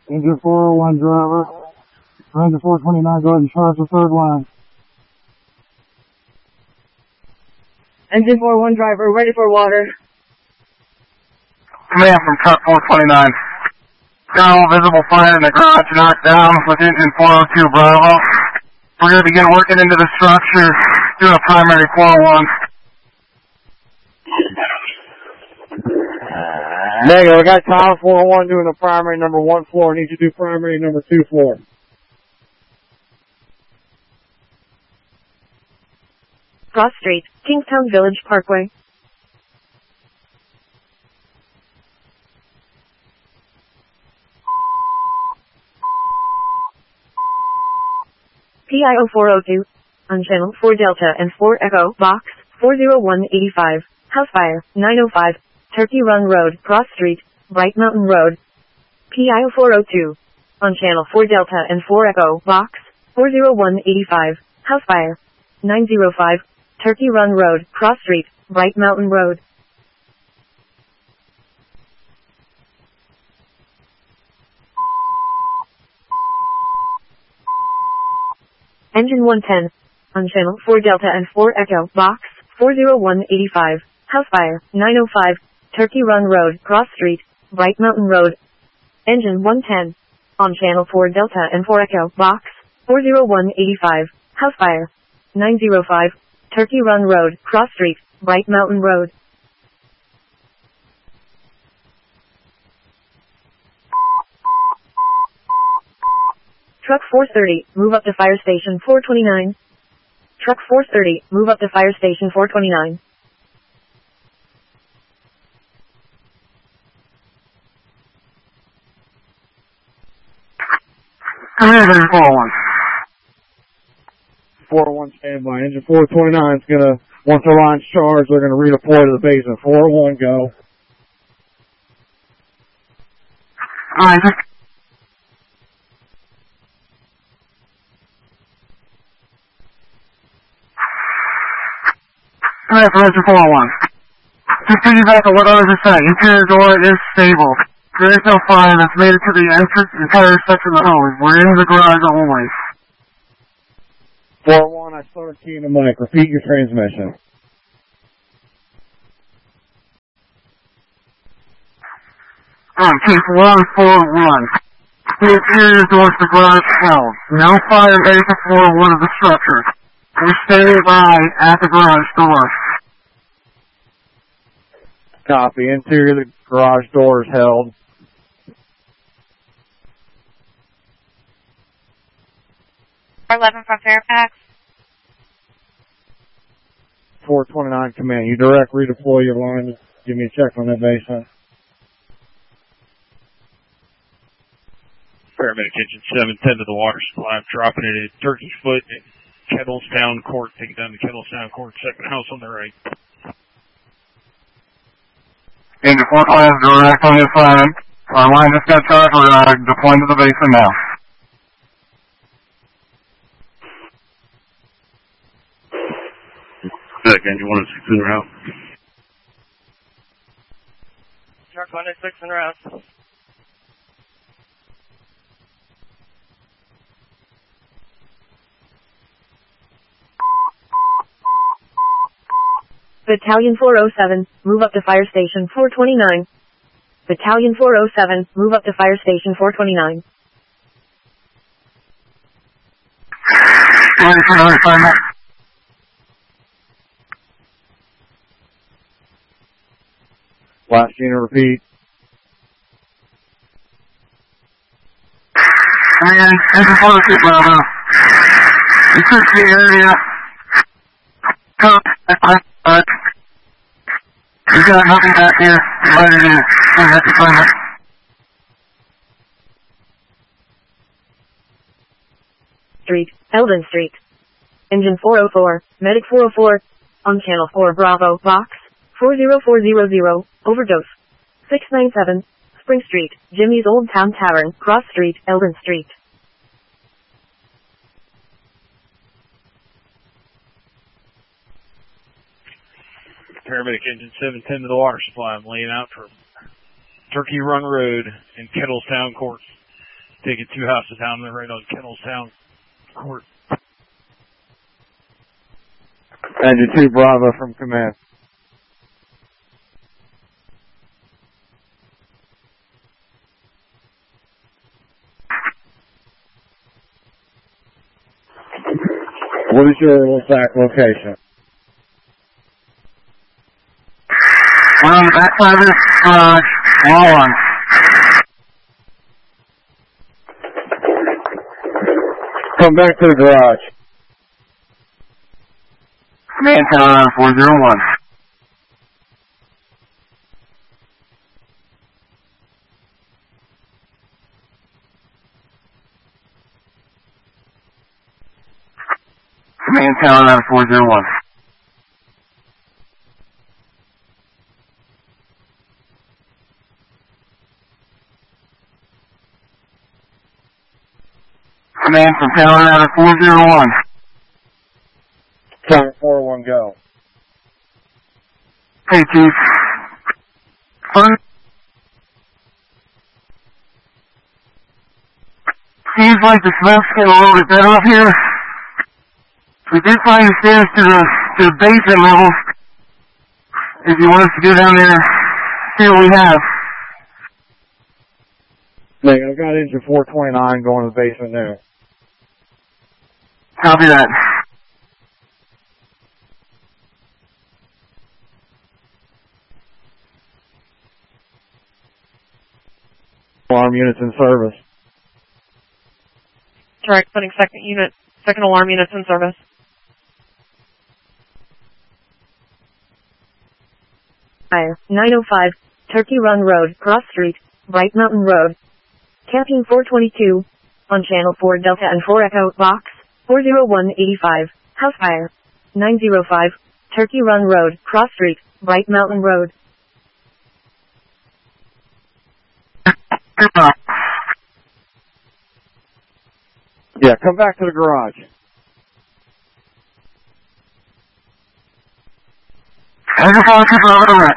Engine 401 driver. Engine 429, go ahead and charge the third line. Engine 41 driver, ready for water. Command from truck 429. Got all visible fire in the garage knocked down with engine 402 Bravo. We're going to begin working into the structure, doing a primary 401. Negative, I got tower 401 doing the primary number 1 floor. Need you to do primary number 2 floor. Cross Street, Kingstown Village Parkway. PIO 402, on channel 4 Delta and 4 Echo, box 40185, house fire, 905, Turkey Run Road, Cross Street, Bright Mountain Road. PIO 402, on channel 4 Delta and 4 Echo, box 40185, house fire, 905, Turkey Run Road, Cross Street, Bright Mountain Road. Engine 110, on channel 4 Delta and 4 Echo, box 40185, house fire, 905, Turkey Run Road, Cross Street, Bright Mountain Road. Engine 110, on channel 4 Delta and 4 Echo, box 40185, house fire, 905, Turkey Run Road, Cross Street, Bright Mountain Road. Truck 430, move up to Fire Station 429. Truck 430, move up to Fire Station 429. Come here, engine 401. 401 standby. Engine 429 is going to, once the line's charged, they're going to redeploy to the basement. 401 go. Isaac. Come here for engine 401. Just piggyback on what others are saying. Interior door is stable. There is no fire that's made it to the entrance, entire section of the home. We're in the garage only. 401, I started keying the mic. Repeat your transmission. Case 141. The interior door to the garage held. No fire ready for floor 1 of the structure. We're standing by at the garage door. Copy. Interior of the garage door is held. .11 from Fairfax. 429 command. You direct redeploy your line. Give me a check on that basement. Paramedic engine 710 to the water supply. I'm dropping it at Turkey Foot and Kettlestown Court. Take it down to Kettlestown Court, second house on the right. Engine 420 is direct on the assignment. Our line just got charged. We're deploying to the basement now. Engine 106 en route. Truck 106 en route. Battalion 407, move up to Fire Station 429. Battalion 407, move up to Fire Station 429. Ready for another assignment. Last unit, repeat. And engine 402 Bravo. You search the area. Come back. You got nothing back here. You're ready to do that deployment. Street, Eldon Street. Engine 404, Medic 404, on Channel 4 Bravo, box 40400, overdose. 697, Spring Street, Jimmy's Old Town Tavern, Cross Street, Eldon Street. Paramedic engine 710 to the water supply. I'm laying out for Turkey Run Road and Kettlestown Court. taking 2 houses down there right on Kennelstown Court. Engine 2 Bravo from command. What is your exact location? We're on the back side of this garage, wall one. Come back to the garage. Command tower 401. Command tower 401. Command from tower 401. Tower 401 go. Hey, Chief. Seems like the smoke's getting a little bit better up here. We did find the stairs to the basement level. If you want us to go down there and see what we have. Nick, I've got engine 429 going to the basement now. Copy that. Alarm units in service. Direct, putting second alarm units in service. Fire, 905, Turkey Run Road, Cross Street, Bright Mountain Road. Camping 422, on Channel 4 Delta and 4 Echo, Box, 40185, House Fire, 905, Turkey Run Road, Cross Street, Bright Mountain Road. Yeah, come back to the garage. I just want to keep over the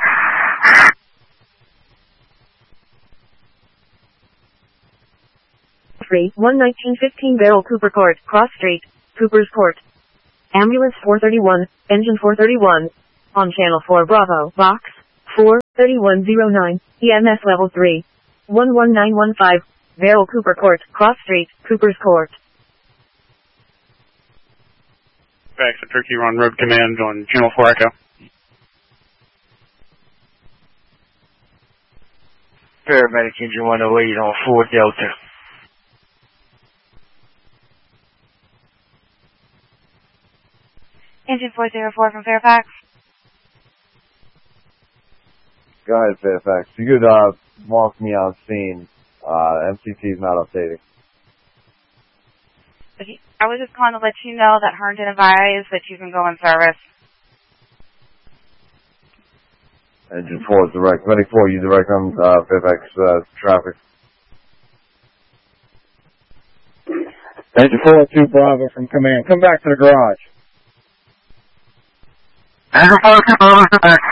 11915 Barrel Cooper Court, Cross Street, Cooper's Court. Ambulance 431, Engine 431, on Channel 4 Bravo, Box, 43109, EMS Level 3, 11915, Barrel Cooper Court, Cross Street, Cooper's Court. Back to Turkey Run Road Command on Channel 4 Echo. Paramedic Engine 108 on 4 Delta. Engine 404 from Fairfax. Go ahead, Fairfax. You could mark me on scene. MCT is not updating. Okay. I was just calling to let you know that Herndon advised that you can go in service. Engine 4 is direct. Medic 4, you direct on Fairfax traffic. Engine 402 Bravo from command. Come back to the garage. Engine 402 Bravo, back.